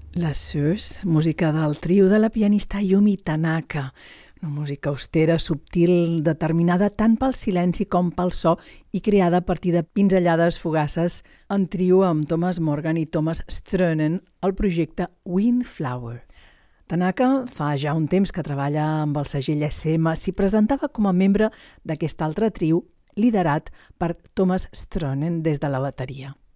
La Source, música del trio de la pianista Yumi Tanaka. Una música austera, subtil, determinada tant pel silenci com pel so i creada a partir de pinzellades fugaces en trio amb Thomas Morgan i Thomas Stroenen al projecte Windflower. Tanaka fa ja un temps que treballa amb el segell SM, s'hi presentava com a membre d'aquest altre trio liderat per Thomas Stroenen des de la bateria.